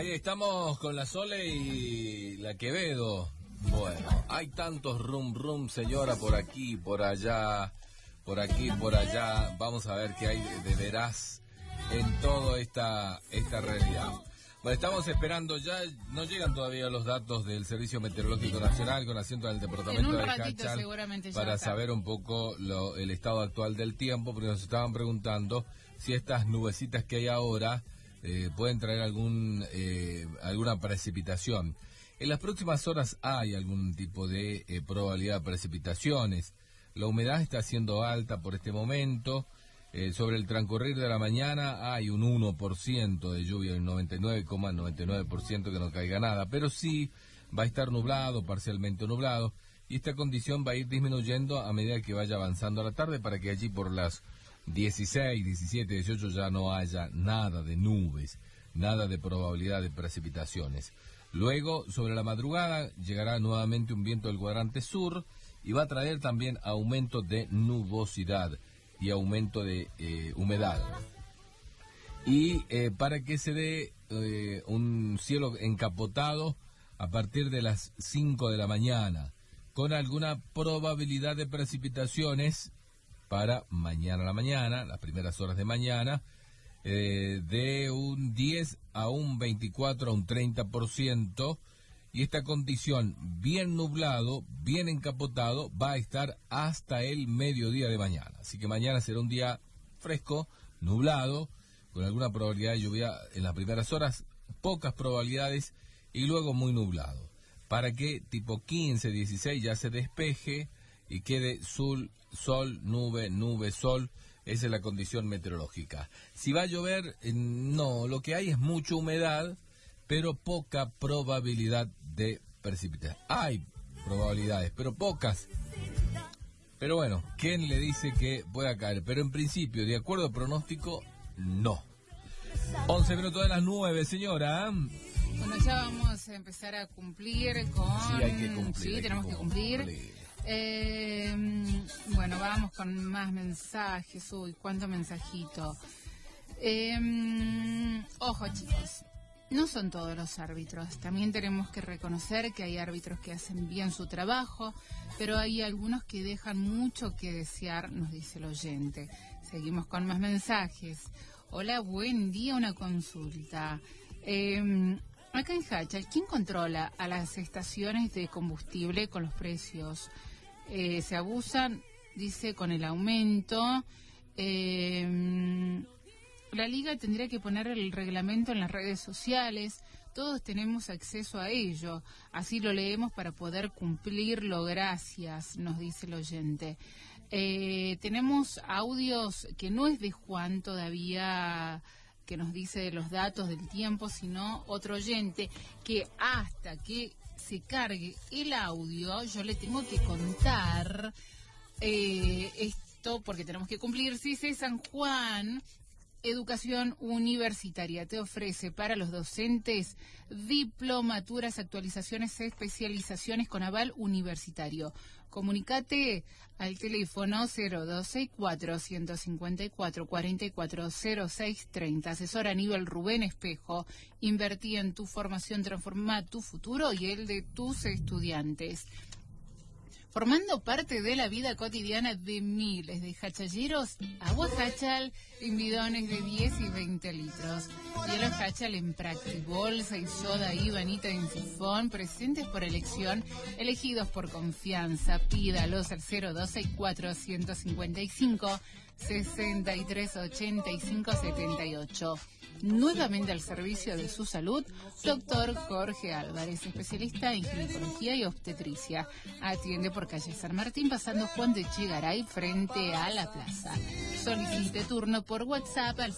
Ahí estamos con la Sole y la Quevedo. Bueno, hay tantos rum, señora, por aquí, por allá, por aquí, por allá. Vamos a ver qué hay de veraz en toda esta realidad. Bueno, estamos esperando, ya no llegan todavía los datos del Servicio Meteorológico Nacional con asiento en el departamento de Cachal para saber un poco el estado actual del tiempo, porque nos estaban preguntando si estas nubecitas que hay ahora pueden traer alguna precipitación. En las próximas horas hay algún tipo de probabilidad de precipitaciones. La humedad está siendo alta por este momento. Sobre el transcurrir de la mañana hay un 1% de lluvia, un 99,99% que no caiga nada, pero sí va a estar nublado, parcialmente nublado, y esta condición va a ir disminuyendo a medida que vaya avanzando la tarde para que allí por las 16, 17, 18 ya no haya nada de nubes, nada de probabilidad de precipitaciones. Luego, sobre la madrugada, llegará nuevamente un viento del cuadrante sur y va a traer también aumento de nubosidad y aumento de humedad. Y para que se dé un cielo encapotado a partir de las 5 de la mañana, con alguna probabilidad de precipitaciones para mañana a la mañana, las primeras horas de mañana, de un 10 a un 24 a un 30%, y esta condición bien nublado, bien encapotado, va a estar hasta el mediodía de mañana. Así que mañana será un día fresco, nublado, con alguna probabilidad de lluvia en las primeras horas, pocas probabilidades, y luego muy nublado. Para que tipo 15, 16 ya se despeje y quede sol, nube, sol. Esa es la condición meteorológica. Si va a llover, no, lo que hay es mucha humedad, pero poca probabilidad de precipitación. Hay probabilidades, pero pocas. Pero bueno, ¿quién le dice que pueda caer? Pero en principio, de acuerdo al pronóstico, no. 11 minutos de las 9, señora. Bueno, ya vamos a empezar a cumplir con... Sí, hay que cumplir. Sí, tenemos que cumplir. Bueno, vamos con más mensajes. Uy, cuánto mensajito. Ojo, chicos. No son todos los árbitros. También tenemos que reconocer que hay árbitros que hacen bien su trabajo, pero hay algunos que dejan mucho que desear, nos dice el oyente. Seguimos con más mensajes. Hola, buen día, una consulta. Acá en Hachal, ¿quién controla a las estaciones de combustible con los precios? Se abusan, dice, con el aumento. La Liga tendría que poner el reglamento en las redes sociales. Todos tenemos acceso a ello. Así lo leemos para poder cumplirlo. Gracias, nos dice el oyente. Tenemos audios que no es de Juan todavía, que nos dice los datos del tiempo, sino otro oyente que hasta que se cargue el audio, yo le tengo que contar esto porque tenemos que cumplir. Sí, San Juan Educación Universitaria te ofrece para los docentes diplomaturas, actualizaciones, especializaciones con aval universitario. Comunicate al teléfono 0264-154-440630. Asesora Aníbal Rubén Espejo. Invertí en tu formación, transforma tu futuro y el de tus estudiantes. Formando parte de la vida cotidiana de miles de hachalleros, agua Hachal en bidones de 10 y 20 litros. Hielo Hachal en Practi, bolsa y soda Ivanita en sifón, presentes por elección, elegidos por confianza. Pídalos al 0264-155-6385-78. Nuevamente al servicio de su salud, doctor Jorge Álvarez, especialista en ginecología y obstetricia. Atiende por calle San Martín, pasando Juan de Echegaray, frente a la plaza. Solicite turno por WhatsApp al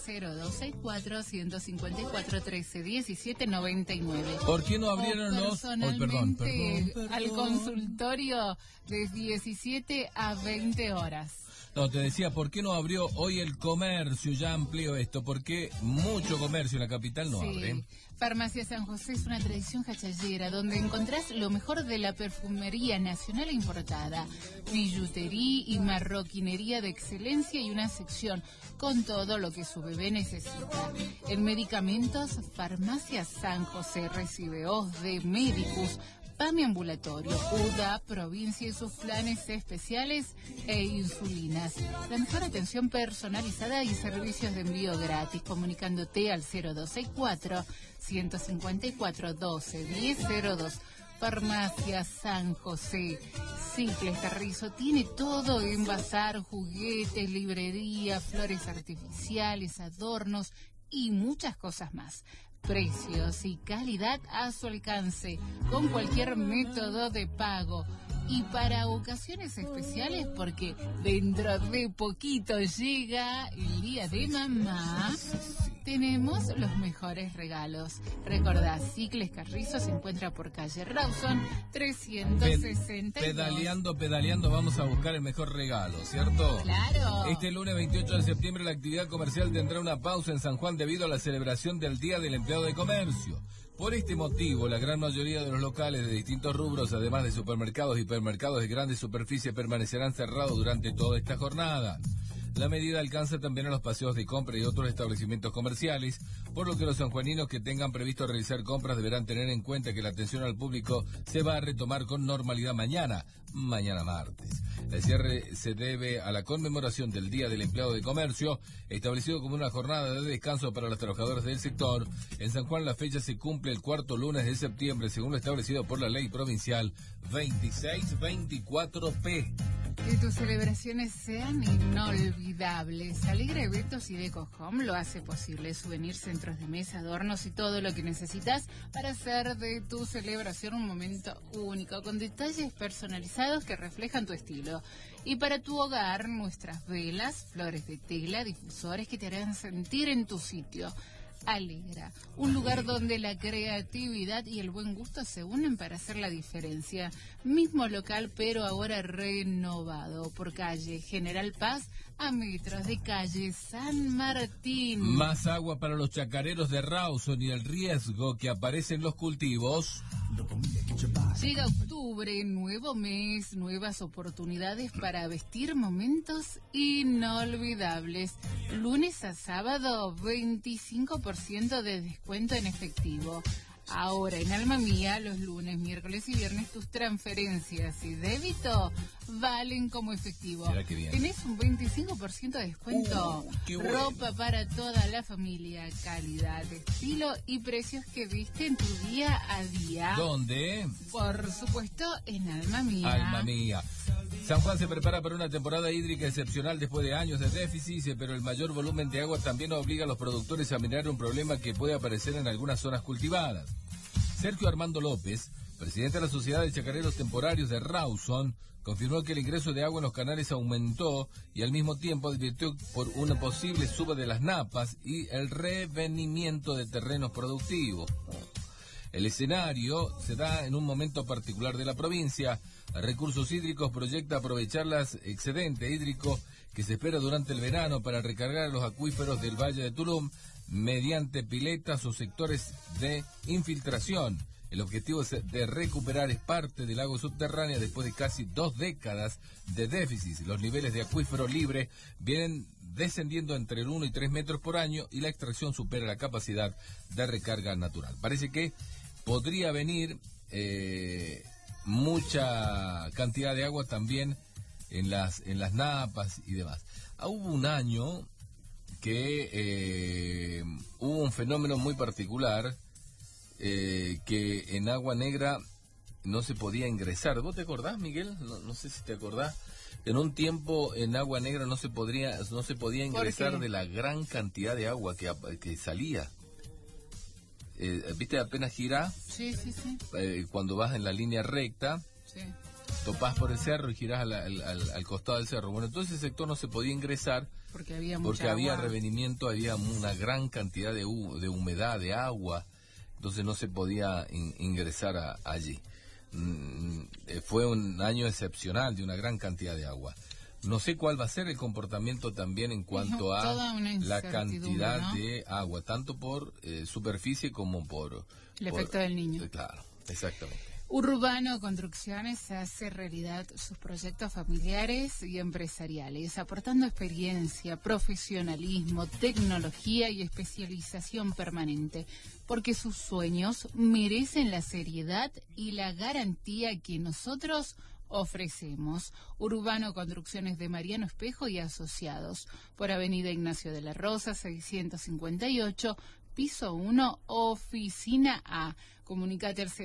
0264-154-1317-99. ¿Por qué no abrieron los...? Personalmente al consultorio de 17 a 20 horas. No, te decía, ¿por qué no abrió hoy el comercio? Ya amplío esto, porque mucho comercio en la capital no abre. Farmacia San José es una tradición jachallera donde encontrás lo mejor de la perfumería nacional e importada, billutería y marroquinería de excelencia y una sección con todo lo que su bebé necesita. En medicamentos, Farmacia San José recibe OSDE, Medicus, PAMI ambulatorio, UDA, provincia y sus planes especiales e insulinas. La mejor atención personalizada y servicios de envío gratis, comunicándote al 0264-154-12-1002. Farmacia San José. Cicles Carrizo tiene todo en bazar, juguetes, librería, flores artificiales, adornos y muchas cosas más. Precios y calidad a su alcance, con cualquier método de pago. Y para ocasiones especiales, porque dentro de poquito llega el Día de Mamá, tenemos los mejores regalos. Recordá, Cicles Carrizo se encuentra por calle Rawson 362. Pedaleando, vamos a buscar el mejor regalo, ¿cierto? Claro. Este lunes 28 de septiembre la actividad comercial tendrá una pausa en San Juan debido a la celebración del Día del Empleado de Comercio. Por este motivo, la gran mayoría de los locales de distintos rubros, además de supermercados y hipermercados de grandes superficies, permanecerán cerrados durante toda esta jornada. La medida alcanza también a los paseos de compra y otros establecimientos comerciales, por lo que los sanjuaninos que tengan previsto realizar compras deberán tener en cuenta que la atención al público se va a retomar con normalidad mañana martes. El cierre se debe a la conmemoración del Día del Empleado de Comercio, establecido como una jornada de descanso para los trabajadores del sector. En San Juan la fecha se cumple el cuarto lunes de septiembre, según lo establecido por la ley provincial 2624P. Que tus celebraciones sean inolvidables. Alegre Eventos y Deco Home lo hace posible. Souvenirs, centros de mesa, adornos y todo lo que necesitas para hacer de tu celebración un momento único, con detalles personalizados que reflejan tu estilo. Y para tu hogar, nuestras velas, flores de tela, difusores que te harán sentir en tu sitio. Alegra, un lugar donde la creatividad y el buen gusto se unen para hacer la diferencia. Mismo local, pero ahora renovado, por calle General Paz, a metros de calle San Martín. Más agua para los chacareros de Rawson y el riesgo que aparecen los cultivos. Llega octubre, nuevo mes, nuevas oportunidades para vestir momentos inolvidables. Lunes a sábado, 25% de descuento en efectivo. Ahora en Alma Mía, los lunes, miércoles y viernes, tus transferencias y débito valen como efectivo. Mira qué bien. Tenés un 25% de descuento. Qué bueno. Ropa para toda la familia, calidad, estilo y precios que viste en tu día a día. ¿Dónde? Por supuesto, en Alma Mía. Alma Mía. San Juan se prepara para una temporada hídrica excepcional después de años de déficit, pero el mayor volumen de agua también obliga a los productores a mirar un problema que puede aparecer en algunas zonas cultivadas. Sergio Armando López, presidente de la Sociedad de Chacareros Temporarios de Rawson, confirmó que el ingreso de agua en los canales aumentó y al mismo tiempo advirtió por una posible suba de las napas y el revenimiento de terrenos productivos. El escenario se da en un momento particular de la provincia. Recursos Hídricos proyecta aprovechar las excedente hídrico que se espera durante el verano para recargar los acuíferos del Valle de Tulum mediante piletas o sectores de infiltración. El objetivo es de recuperar parte del agua subterránea después de casi 2 décadas de déficit. Los niveles de acuífero libre vienen descendiendo entre el 1 y 3 metros por año y la extracción supera la capacidad de recarga natural. Parece que podría venir mucha cantidad de agua también en las napas y demás. Hubo un año que hubo un fenómeno muy particular, que en Agua Negra no se podía ingresar. ¿Vos te acordás, Miguel? No sé si te acordás. En un tiempo en Agua Negra no se podía ingresar de la gran cantidad de agua que salía. ¿Viste? Apenas girás. Sí. Cuando vas en la línea recta. Sí. Topás por el cerro y girás al costado del cerro. Bueno, entonces ese sector no se podía ingresar porque había revenimiento, había una gran cantidad de humedad, de agua, entonces no se podía ingresar allí. Fue un año excepcional de una gran cantidad de agua. No sé cuál va a ser el comportamiento también en cuanto a la cantidad, ¿no?, de agua, tanto por superficie como por el efecto del niño. Claro, exactamente. Urbano Construcciones hace realidad sus proyectos familiares y empresariales, aportando experiencia, profesionalismo, tecnología y especialización permanente, porque sus sueños merecen la seriedad y la garantía que nosotros ofrecemos. Urbano Construcciones de Mariano Espejo y Asociados, por Avenida Ignacio de la Rosa, 658, piso 1, oficina A. Comunicate al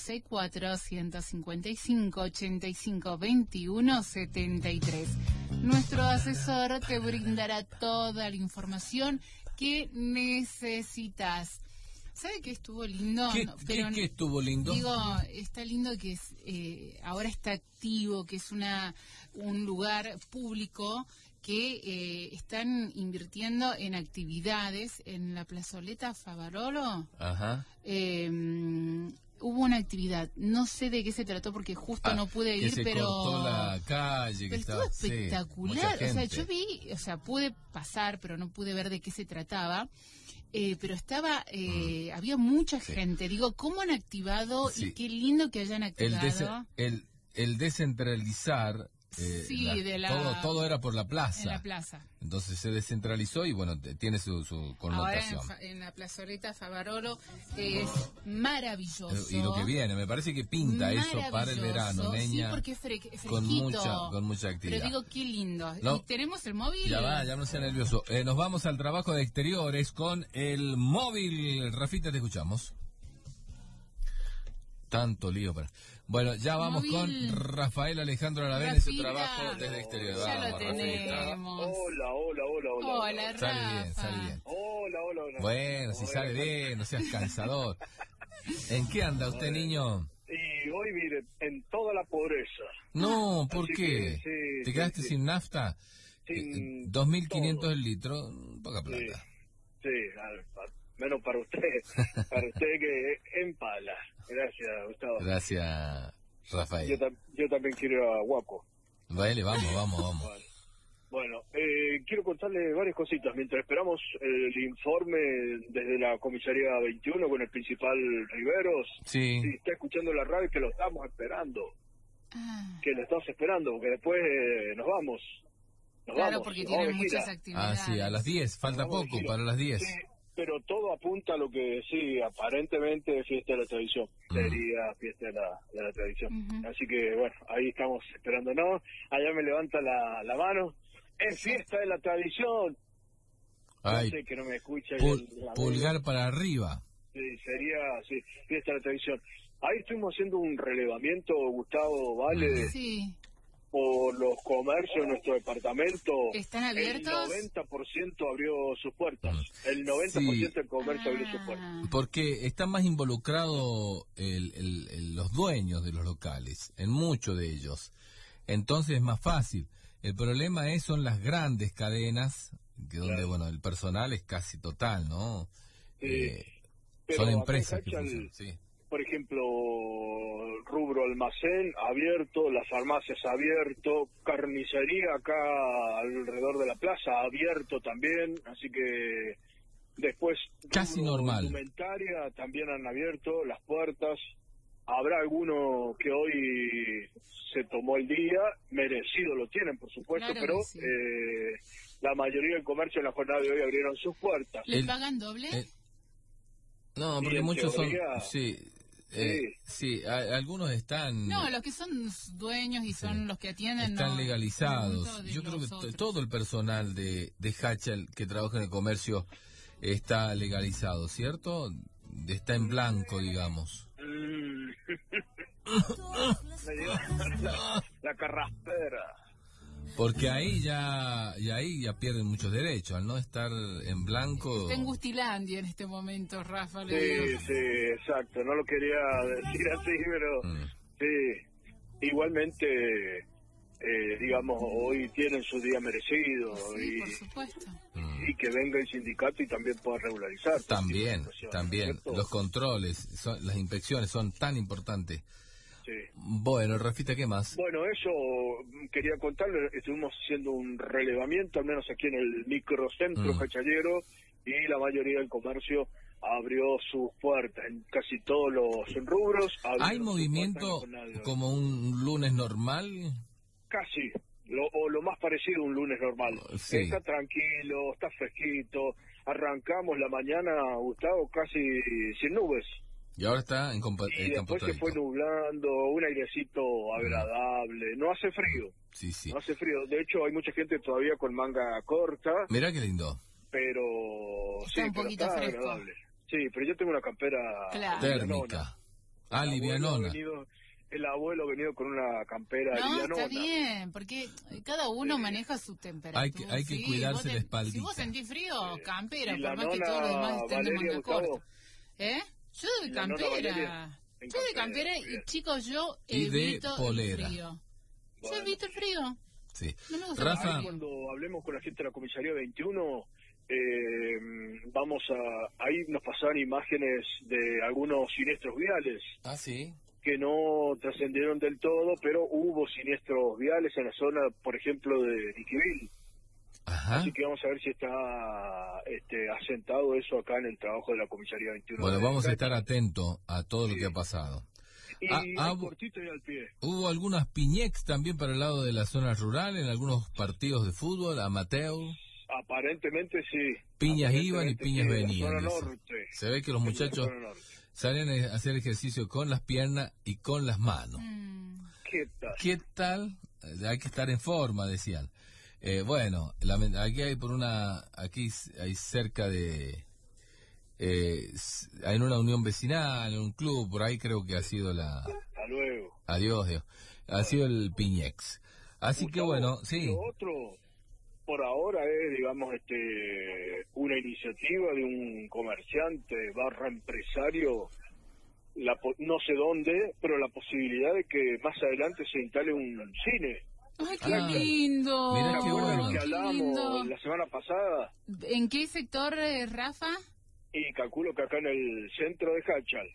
0264-155-8521-73. Nuestro asesor te brindará toda la información que necesitas. ¿Sabe qué estuvo lindo? ¿Qué estuvo lindo? Digo, está lindo que ahora está activo, que es un lugar público que están invirtiendo en actividades en la plazoleta Favarolo. Ajá. Hubo una actividad, no sé de qué se trató porque justo no pude ir, pero cortó la calle, pero estaba espectacular. O sea, yo pude pasar, pero no pude ver de qué se trataba. Pero había mucha gente. Digo, ¿cómo han activado? Y qué lindo que hayan activado. El descentralizar, todo era por la plaza. En la plaza. Entonces se descentralizó y bueno, tiene su connotación. Ahora en la plazoleta Favarolo, que es maravilloso. Y lo que viene, me parece que pinta eso para el verano, Neña. Sí, porque es fresquito. Con mucha actividad. Pero digo, qué lindo. No, ¿y tenemos el móvil? Ya no sea nervioso. Nos vamos al trabajo de exteriores con el móvil. Rafita, te escuchamos. Tanto lío para... Bueno, ya vamos con Rafael Alejandro Aravena en su trabajo desde exterior. Ya lo tenemos. Hola. Hola, Rafa. Sale bien. Hola. Bueno, si sale bien, no seas cansador. ¿En qué anda usted, niño? Y hoy, mire, en toda la pobreza. No, ¿por qué? Sí, ¿Te quedaste sin nafta? Sin 2.500 el litro, poca plata. Sí, menos para usted. Para usted que empala. Gracias, Gustavo. Gracias, Rafael. Yo también quiero ir a Huaco. Vale, vamos. Bueno, quiero contarle varias cositas. Mientras esperamos el informe desde la comisaría 21 con el principal Riveros. Sí. Si está escuchando la radio, que lo estamos esperando. Que lo estamos esperando, porque después nos vamos. Claro, porque tienen muchas actividades. Sí, a las 10. Falta poco para las 10. Sí. Pero todo apunta a lo que sí, aparentemente fiesta de la tradición. Sería fiesta de la tradición. Así que, bueno, ahí estamos esperándonos. Allá me levanta la mano. Es fiesta de la tradición. Ay, no sé que no me escucha. Pulgar para arriba. Sí, sería fiesta de la tradición. Ahí estuvimos haciendo un relevamiento, Gustavo, ¿vale? Sí. Por los comercios de nuestro departamento. ¿Están abiertos? El 90% abrió sus puertas. El 90% del comercio abrió sus puertas. Porque están más involucrados los dueños de los locales, en muchos de ellos. Entonces es más fácil. El problema son las grandes cadenas, que donde el personal es casi total, ¿no? Son empresas que funcionan, sí. Por ejemplo, rubro almacén abierto, las farmacias abierto, carnicería acá alrededor de la plaza abierto también, así que después casi normal. Indumentaria también han abierto las puertas. Habrá alguno que hoy se tomó el día, merecido lo tienen, por supuesto, claro, pero sí. La mayoría del comercio en la jornada de hoy abrieron sus puertas. ¿Les pagan doble? No, porque muchos teoría, son... Sí, algunos están... No, los que son dueños y son los que atienden... Están legalizados. Yo creo que todo el personal de Hachal que trabaja en el comercio está legalizado, ¿cierto? Está en blanco, digamos. La carraspera. Porque ahí ya pierden muchos derechos, al no estar en blanco. Está en Gustilandia en este momento, Rafa. Sí, exacto. No lo quería decir así, pero sí. Igualmente, digamos, hoy tienen su día merecido. Sí, por supuesto. Y que venga el sindicato y también pueda regularizar. También. Los controles, las inspecciones son tan importantes. Sí. Bueno, Rafita, ¿qué más? Bueno, eso quería contarle. Estuvimos haciendo un relevamiento, al menos aquí en el microcentro Cachallero, y la mayoría del comercio abrió sus puertas en casi todos los rubros. ¿Hay movimiento como un lunes normal? Casi, lo más parecido a un lunes normal. Sí. Está tranquilo, está fresquito. Arrancamos la mañana, Gustavo, casi sin nubes. Y ahora está en Y después se fue nublando, un airecito agradable. No hace frío. Sí, sí. No hace frío. De hecho, hay mucha gente todavía con manga corta. Mirá qué lindo. Pero está un poquito está fresco. agradable. Sí, pero yo tengo una campera térmica. Livianona. El abuelo ha venido con una campera No, livianona. está bien, porque cada uno maneja su temperatura. Hay que cuidarse la espaldita. Si vos sentís frío, campera, ¿Y por la más que nona todos los demás estén de Valeria, manga Gustavo? corta. Yo de ¿Y la nona campera. Valeria? Yo de campera y chicos, yo Y de evito polera. el frío. Bueno. Yo evito el frío. Sí. No me gusta Rafa. el frío. Cuando hablemos con la gente de la comisaría 21, vamos a... Ahí nos pasaban imágenes de algunos siniestros viales Ah, sí. que no trascendieron del todo, pero hubo siniestros viales en la zona, por ejemplo, de Niquivil. Ajá. Así que vamos a ver si está asentado eso acá en el trabajo de la comisaría 21. Bueno, vamos a estar atentos a todo lo que ha pasado. Y cortito y al pie. ¿Hubo algunas piñex también para el lado de la zona rural en algunos partidos de fútbol, amateur? Aparentemente sí. Piñas iban y piñas sí, venían. en la Eso. zona norte. Se ve que los muchachos salen a hacer ejercicio con las piernas y con las manos. ¿Qué tal? ¿Qué tal? Hay que estar en forma, decían. Bueno, aquí hay cerca de... hay una unión vecinal, en un club, por ahí creo que ha sido Hasta luego. Adiós, Dios. Ha sido el Piñex. Así que bueno, sí. Lo otro, por ahora, es, digamos, una iniciativa de un comerciante / empresario, no sé dónde, pero la posibilidad de que más adelante se instale un cine. ¡Ay, qué lindo! Mirá qué bueno. Que hablábamos la semana pasada. ¿En qué sector, Rafa? Y calculo que acá en el centro de Hachal.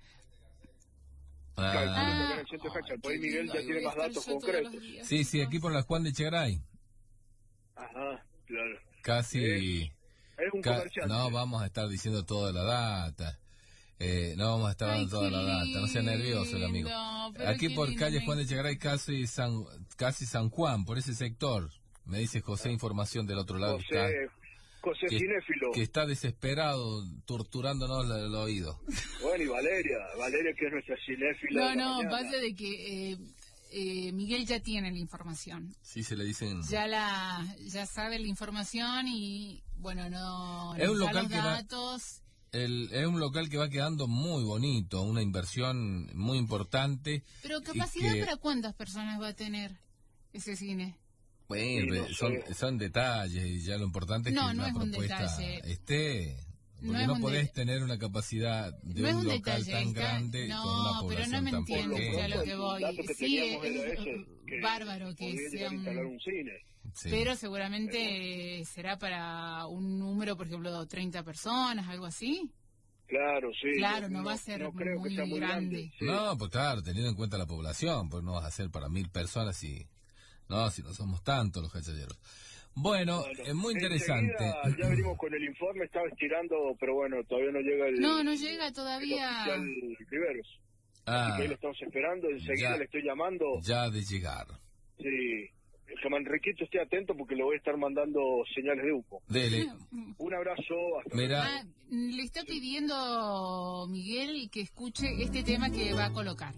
Calculo que acá en el centro de Hachal. Por ahí Miguel ya tiene más datos concretos. Sí, aquí por la Juan de Chegaray. Ajá, claro. Casi... Es un comerciante. No vamos a estar diciendo toda la data. No vamos a estar dando toda la data. No sea nervioso el amigo. Aquí por calle Juan de Chegaray, casi San Juan, por ese sector. Me dice José, información del otro lado. José cinéfilo. Que está desesperado, torturándonos el oído. Bueno, y Valeria que es nuestra cinéfila. No, pasa de que Miguel ya tiene la información. Sí, se le dicen... Ya sabe la información y, bueno, no... Es un da local los que datos. Es un local que va quedando muy bonito, una inversión muy importante. Pero capacidad para cuántas personas va a tener ese cine. Bueno, son detalles y ya lo importante es que la propuesta esté. Porque no podés tener una capacidad de un local tan grande con una población tan pequeña. No, pero no me entiendes ya lo que voy. Sí, es bárbaro que sea un cine. Sí. Pero seguramente será para un número, por ejemplo, 30 personas, algo así. Claro, sí. Claro, no va a ser muy grande. Sí. No, pues claro, teniendo en cuenta la población, pues no vas a hacer para 1000 personas si no somos tantos los cachalleros. Bueno, es muy interesante. Ya venimos con el informe, estaba estirando, pero bueno, todavía no llega el... No llega todavía. El oficial Riveros. Así que ahí lo estamos esperando, enseguida le estoy llamando. Ya de llegar. Sí. Que Manriquito esté atento porque le voy a estar mandando señales de humo. Dele. Un abrazo. Hasta Mirá. Le está pidiendo Miguel que escuche este tema que va a colocar.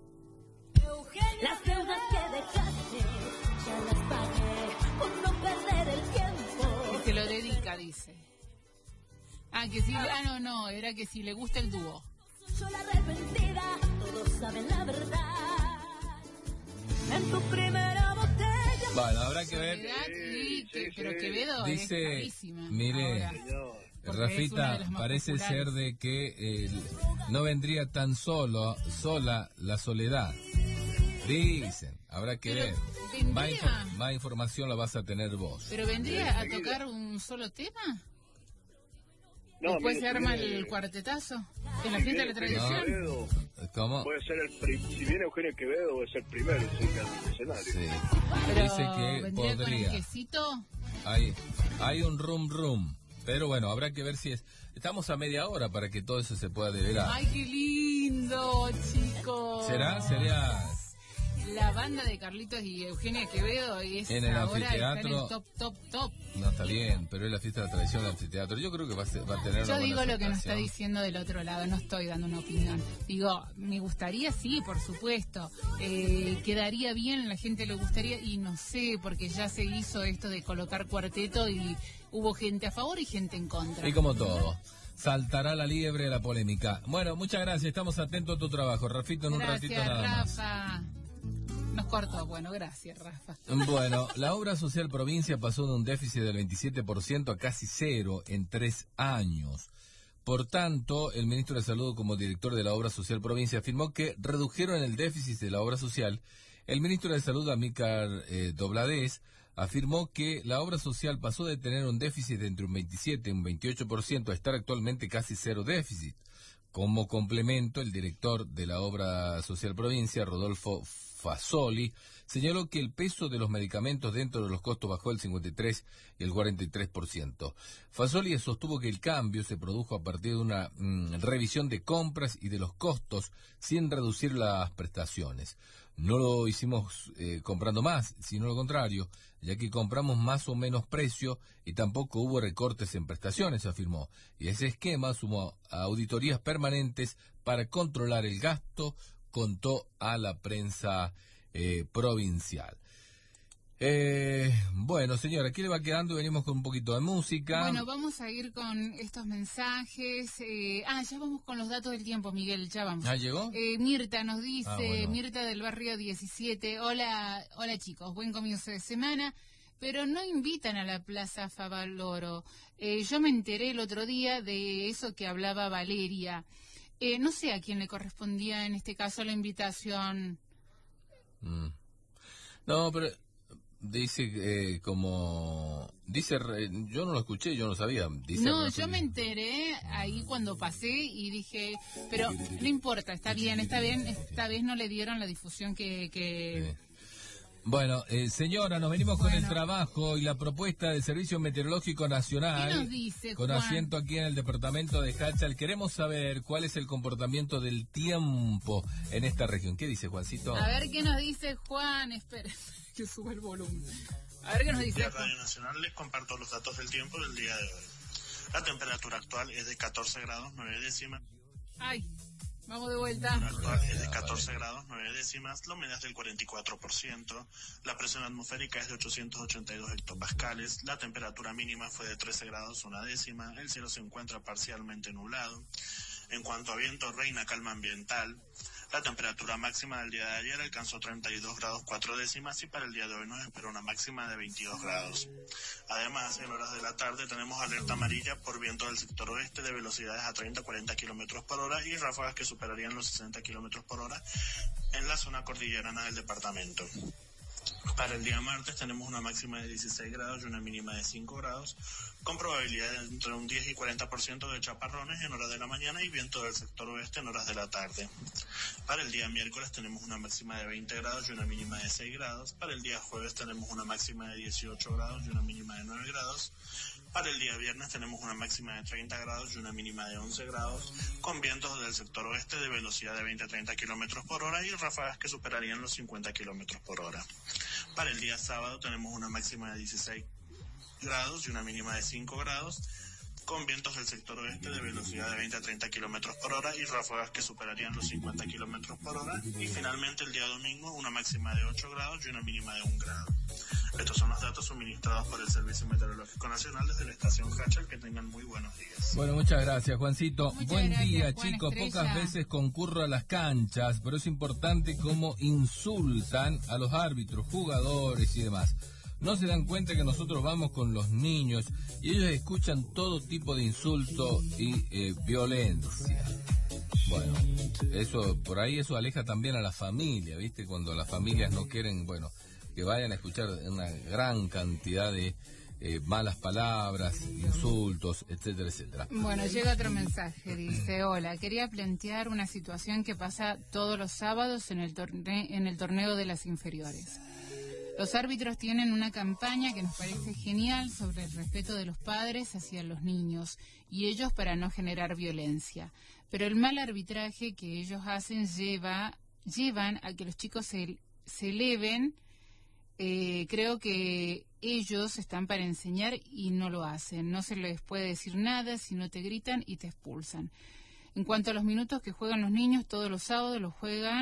Las deudas que dejaste ya las pagué por no perder el tiempo. Que lo dedica, dice. Que si... no, era que si le gusta el dúo. Soy la arrepentida, todos saben la verdad. En tu primera botella. Bueno, habrá que ver. Pero Quevedo dice, es carísima. Mire, Rafita, parece ser de que no vendría tan sola la soledad. Dicen, habrá que ver. Más información la vas a tener vos. ¿Pero vendría a tocar un solo tema? No, ¿Después se arma el cuartetazo? En la fiesta de la tradición. ¿Cómo? Puede ser si viene Eugenio Quevedo, es el primero en el escenario. Sí. Pero dice que ¿vendría podría. con el quesito? Hay un rum. Pero bueno, habrá que ver si es... Estamos a media hora para que todo eso se pueda develar. ¡Ay, qué lindo, chicos! Sería... La banda de Carlitos y Eugenia Quevedo es en el ahora anfiteatro. está en el top. No, está bien, pero es la fiesta de la tradición del anfiteatro. Yo creo que va a tener Yo una digo buena lo que nos está aceptación. diciendo del otro lado, no estoy dando una opinión. Digo, me gustaría, sí, por supuesto. Quedaría bien, la gente le gustaría, y no sé, porque ya se hizo esto de colocar cuarteto y hubo gente a favor y gente en contra. Y como todo, saltará la liebre la polémica. Bueno, muchas gracias, estamos atentos a tu trabajo. Rafito, en un ratito nada más. Rafa. Nos cortó. Bueno, gracias, Rafa. Bueno, la obra social provincia pasó de un déficit del 27% a casi cero en 3 años. Por tanto, el ministro de Salud, como director de la obra social provincia, afirmó que redujeron el déficit de la obra social. El ministro de Salud, Amílcar Dobladés, afirmó que la obra social pasó de tener un déficit de entre un 27 y un 28% a estar actualmente casi cero déficit. Como complemento, el director de la obra social provincia, Rodolfo Fasoli, señaló que el peso de los medicamentos dentro de los costos bajó el 53 y el 43%. Fasoli sostuvo que el cambio se produjo a partir de una revisión de compras y de los costos sin reducir las prestaciones. No lo hicimos comprando más, sino lo contrario, ya que compramos más o menos precio y tampoco hubo recortes en prestaciones, afirmó. Y ese esquema sumó a auditorías permanentes para controlar el gasto, contó a la prensa provincial. Bueno, señora, aquí le va quedando, venimos con un poquito de música. Bueno, vamos a ir con estos mensajes. Ya vamos con los datos del tiempo, Miguel, ya vamos. ¿Ah, llegó? Mirta nos dice, bueno. Mirta del barrio 17, hola chicos, buen comienzo de semana, pero no invitan a la Plaza Favaloro. Yo me enteré el otro día de eso que hablaba Valeria. No sé a quién le correspondía en este caso la invitación. No, pero... Dice yo no lo escuché, yo no sabía. No, yo me enteré ahí cuando pasé y dije, pero no importa, está bien, esta vez no le dieron la difusión que... Bueno, señora, nos venimos con el trabajo y la propuesta del Servicio Meteorológico Nacional. ¿Qué nos dice, con Juan? asiento aquí en el departamento de Hachal. Queremos saber cuál es el comportamiento del tiempo en esta región. ¿Qué dice, Juancito? A ver qué nos dice Juan, espera que suba el volumen. A ver qué nos dice. En Radio Nacional les comparto los datos del tiempo del día de hoy. La temperatura actual es de 14 grados 9 décimas. Ay, vamos de vuelta. La actual es de 14 grados 9 décimas, la humedad es del 44%, la presión atmosférica es de 882 hectopascales, la temperatura mínima fue de 13 grados 1 décima, el cielo se encuentra parcialmente nublado. En cuanto a viento, reina calma ambiental. La temperatura máxima del día de ayer alcanzó 32 grados 4 décimas y para el día de hoy nos espera una máxima de 22 grados. Además, en horas de la tarde tenemos alerta amarilla por viento del sector oeste de velocidades a 30-40 kilómetros por hora y ráfagas que superarían los 60 kilómetros por hora en la zona cordillerana del departamento. Para el día martes tenemos una máxima de 16 grados y una mínima de 5 grados, con probabilidad de entre un 10 y 40% de chaparrones en horas de la mañana y viento del sector oeste en horas de la tarde. Para el día miércoles tenemos una máxima de 20 grados y una mínima de 6 grados. Para el día jueves tenemos una máxima de 18 grados y una mínima de 9 grados. Para el día viernes tenemos una máxima de 30 grados y una mínima de 11 grados, con vientos del sector oeste de velocidad de 20 a 30 kilómetros por hora y ráfagas que superarían los 50 kilómetros por hora. Para el día sábado tenemos una máxima de 16 grados y una mínima de 5 grados, con vientos del sector oeste de velocidad de 20 a 30 kilómetros por hora y ráfagas que superarían los 50 kilómetros por hora. Y finalmente el día domingo una máxima de 8 grados y una mínima de 1 grado. Estos son los datos suministrados por el Servicio Meteorológico Nacional desde la estación Hachal. Que tengan muy buenos días. Bueno, muchas gracias, Juancito. Buen día, Juan chicos. Estrella. Pocas veces concurro a las canchas, pero es importante cómo insultan a los árbitros, jugadores y demás. No se dan cuenta que nosotros vamos con los niños y ellos escuchan todo tipo de insulto y violencia. Bueno, eso por ahí eso aleja también a la familia, ¿viste? Cuando las familias no quieren, bueno, que vayan a escuchar una gran cantidad de malas palabras, insultos, etcétera, etcétera. Bueno, llega otro mensaje, dice: hola, quería plantear una situación que pasa todos los sábados en el torneo de las inferiores. Los árbitros tienen una campaña que nos parece genial sobre el respeto de los padres hacia los niños y ellos para no generar violencia. Pero el mal arbitraje que ellos hacen llevan a que los chicos se eleven. Creo que ellos están para enseñar y no lo hacen. No se les puede decir nada si no te gritan y te expulsan. En cuanto a los minutos que juegan los niños, todos los sábados los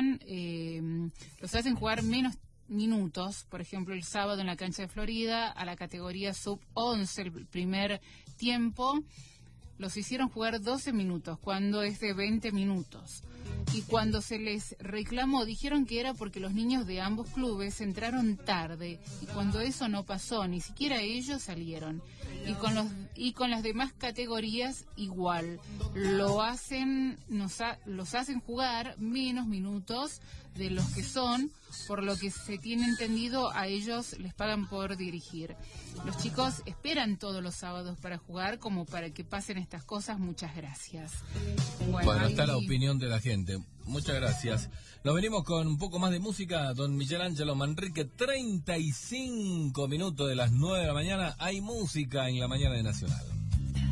hacen jugar menos minutos. Por ejemplo, el sábado en la cancha de Florida, a la categoría sub-11, el primer tiempo, los hicieron jugar 12 minutos, cuando es de 20 minutos. Y cuando se les reclamó, dijeron que era porque los niños de ambos clubes entraron tarde. Y cuando eso no pasó, ni siquiera ellos salieron. Y con las demás categorías igual. Los hacen jugar menos minutos de los que son, por lo que se tiene entendido, a ellos les pagan por dirigir. Los chicos esperan todos los sábados para jugar, como para que pasen estas cosas. Muchas gracias. Bueno, está la opinión de la gente. Muchas gracias. Nos venimos con un poco más de música. Don Miguel Ángelo Manrique, 35 minutos de las 9 de la mañana. Hay música en la mañana de Nacional.